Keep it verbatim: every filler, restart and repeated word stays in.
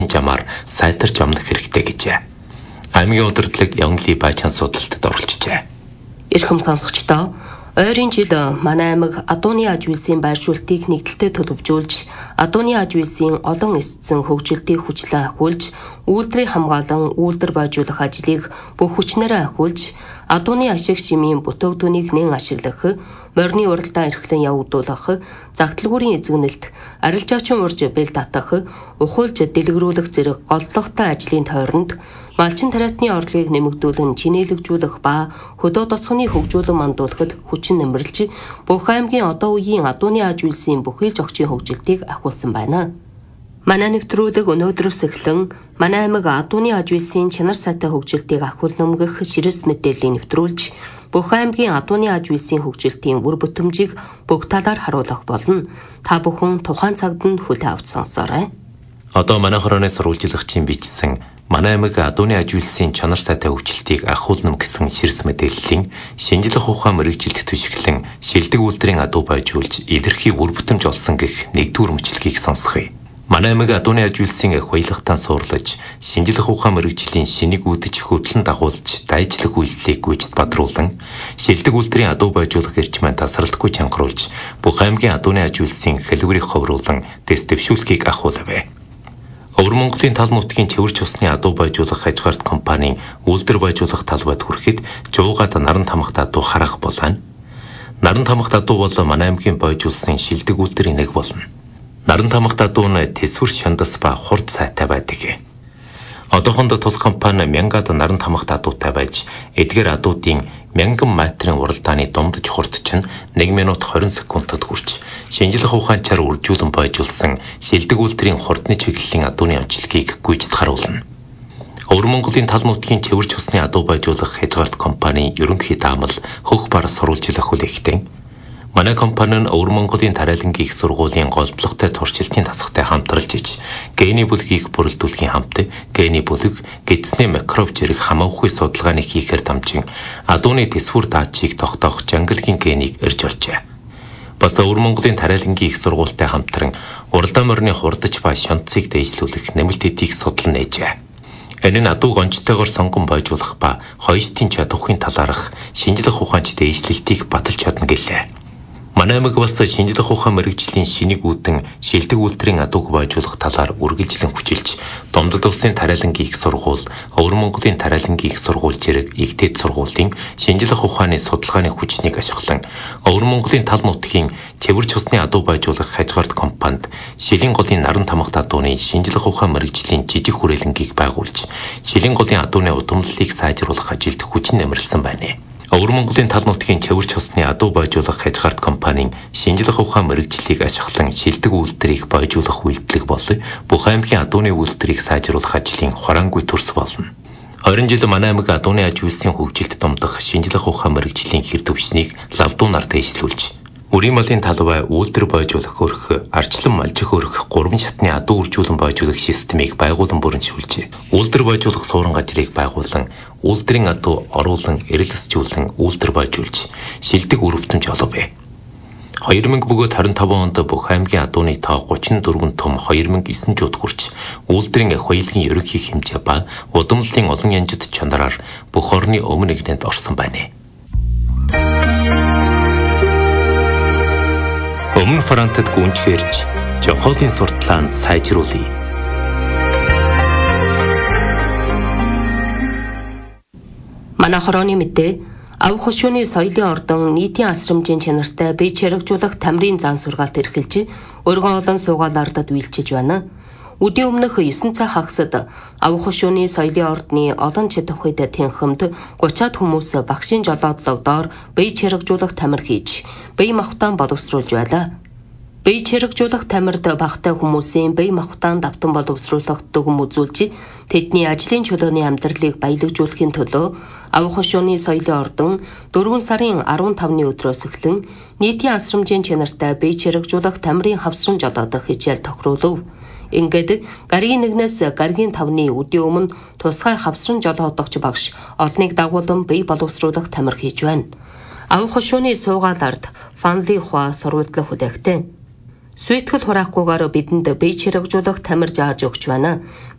жамаар сайтарч амнах хэрэгтэй гэжээ. Аймгийн удирдлага Явнли Баачан судалтад оролцжээ. Эрхэм сонсогчдоо, ойрын жил манай аймаг адууны аж үйлсийн байршуултыг нэгдэлтэй төлөвжүүлж, адууны аж үйлсийн олон эсцэн хөгжилтийг хүчлэн ахиулж, үйлдвэрийг хамгаалан үйлдвэр бойжуулах ажлыг бүх хүчнээрээ ахиулж, адууны ашиг шимийн бүтээгдэхүүнийг нэн ашиглах, морины уралдаан эрхлэн явагдуулах, загталгуурын эзэгнэлт, арилжаачин урж бэл татах, ухуулж дэлгэрүүлэх зэрэг голлогтой ажлын тойронд малчин тариатны орлогыг нэмэгдүүлэн чинээлэгжүүлэх ба хөдөө тосгоны хөгжүүлэн мандуулахад хүчин нэмэрлж, бүх аймгийн одоо үеийн адууны аж үйлсийн бүхий л зохицын хөгжилтийг ахиулсан байна. Манай нэвтрүүлэг өнөөдрөөс эхлэн манай аймаг адууны аж үйлсийн чанар сайтай хөгжилтийг ахиулнамгах ширээс мэдээллийг нэвтрүүлж, бүх аймгийн адууны аж үйлсийн хөгжилтийн үр бүтэмжийг бүх талаар харуулах болно. Та бүхэн тухайн цагт нь хүлээн авч сонсоорой. Одоо манай хорооны сурвалжлагчийн бичсэн манай аймаг адууны аж үйлсийн чанар сайтай хөгжилтийг ахиулнам гэсэн ширээс мэдээллийн шинжлэх ухаан мэрэгжилт түшиглэн шилдэг үйлдвэрийн адуу байжуулж илэрхий үр бүтэмж олсон гэх нэгдүгээр мөчлөгийг сонсгоё. Манай аймаг адууны аж үйлсийн эх баялагтаа суурлаж, шинжлэх ухаан мэрэгжлийн шинийг үүдэж хөтлөн дагуулж, дайжлах үйлдэлийг гүйцэд бадруулан, шилдэг үйлдвэрийн адуу байжуулах эрчмээ тасралтгүй чангаруулж, бүх аймгийн адууны аж үйлсийн хэлбэрийг ховруулан, дэс дэвшүүлэхийг ахиулав. Өвөр Монголын тал нутгийн цэвэрч усны адуу байжуулах хажгаарт компанийн үйлдвэр байжуулах талбайд хүрэхэд жуугаад наран тамхад адуу харах болно. Наран тамхад адуу бол манай аймгийн байжуулсан шилдэг үйлдвэрийн нэг болно. Наран тамхад адуу нь тэсвэр шандас ба хурд сайтай байдаг. Одоохондоо тус компани мянгад наран тамхад адуутай байж, эдгээр адуудын мянган метрийн уралдааны дундаж хурд чинь нэг минут хорин секундэд хүрч, шинжлэх ухаанчаар үржүүлэн бойжуулсан шилдэг үйлдвэрийн хурдны чиглэлийн адууны онцлогийг гүйцэд харуулна. Өвөр Монголын тал нутгийн цэвэрч усны адуу байжуулах хязгаарт компанийн ерөнхий даамал хөх бар сурвалжлах хүлээгтэн манай компани нь Өвөр Монголын тариалангийн их сургуулийн голдлоготой туршилтын тасгатай хамтралж иж, гений бүлгийг бүрэлдүүлэхийн хамт гений бүлэг, гэдэсний микроб зэрэг хамаагүй судалгааны хийхээр дамжин адууны тэсвэр даачийг тогтоох жангалгийн генийг ирж оржээ. Бас Өвөр Монголын тариалангийн их сургуультай хамтран уралдаан морины хурдч ба шонцыг дэвшлүүлэх нэмэлт эдийг судлан нээжээ. Энэ нь адууг онцтойгоор сонгон бойжуулах ба хоёртын чадварын талаарх шинжлэх ухаанч дэвшлэлтийг баталж чадна гэлээ. Манай аймаг бас шинжлэх ухаан мэрэгжлийн шинийг үүдэн шилдэг үйлдвэрийн адууг бойжуулах талаар үргэлжлэн хүчилж, Домдод улсын тариалангийн их сургууль, Өвөр Монголын тариалангийн их сургууль зэрэг Игтэд сургуулийн шинжлэх ухааны судалгааны хүчнийг ашиглан Өвөр Монголын тал нутгийн цэвэрч усны адуу бойжуулах хажгаарт компанид шилийн голын наран тамхад адууны шинжлэх ухаан мэрэгжлийн жижиг хүрээлэнгийг байгуулж, шилийн голын адууны удамлалыг сайжруулах ажилд хүчин нэмэрлсэн байна. Өвөр Монголын тал нутгийн цэвэрч усны адуу бойжуулах хажгаарт компанийн шинжлэх ухаан мэрэгжлийг ашиглан шилдэг үйлдвэрийг бойжуулах үйлдэлэг бол бүх аймгийн адууны үйлдвэрийг сайжруулах ажлын хураангүй төрс болно. Ойрын жил манай аймаг адууны аж үйлсийн хөгжилд томдох шинжлэх ухаан мэрэгжлийн хэр төвшнийг лавдуунаар дэвшлүүлж, үрийн малын талбай үйлдвэр бойжуулах хөрх, арчлан малжих хөрх гурван шатны адуу үржүүлэн бойжуулах системийг байгуулан бүрэнжүүлжээ. Үйлдвэр бойжуулах суурин газрыг байгуулан, үйлдвэрийн адуу оруулан эрэлсжүүлэн үйлдвэр бойжуулж, шилдэг үр бүтэмж олов. хоёр мянга двадцать пять онд бүх аймгийн адууны тоо гучин дөрвөн том хоёр мянга девять жүз хүрч, үйлдвэрийн эх баялагын ерөнхий хэмжээ ба удамлалын олон янжид чанараар бүх орны өмнө нэгнэнд орсон байна. Өмнө Франтад гүнжгэрж, жохолын сурталаанд сайжруулъя. Манай хорооны мэдээ авах хошууны соёлын ордон нийтийн асрамжийн чанартай бие чирэгжүүлэх тамирын зан сургаалт эрхэлж, өргөн олон суугаалардад үйлчиж байна. Үдийн өмнөх есөн цаг хагасад авах хошууны соёлын ордны олон чадвархүйд тэнхэмд гучаад хүмүүс багшийн жолоодлогдоор бие чирэгжүүлэх тамир хийж, бие махбодоо боловсруулж байлаа. Бие чирэгжүүлэх тамирд багтай хүмүүсийн бие махбодоо давтан боловсруулах дүгм үзүүлж, тэдний ажлын чөлөөний амьдралыг баялагжуулахын төлөө авах хошууны соёлын ордон дөрвөн сарын арван тавны өдрөөс эхлэн нийтийн асрамжийн чанартай бие чирэгжүүлэх тамирын хавсран жолоодох хичээл тохируулв. Ингээд гаригийн нэгнээс гаригийн тавны үдийн өмнө тусгай хавсран жолоодогч багш олныг дагуулan бие боловсруулах тамир хийж байна. Авах хошууны суугаалард Фанли Хуа сурвалжлах хүлээгтэн. Сүйтгэл хураахгүйгээр бидэнд бие чирэгжүүлэх тамир зааж өгч байна.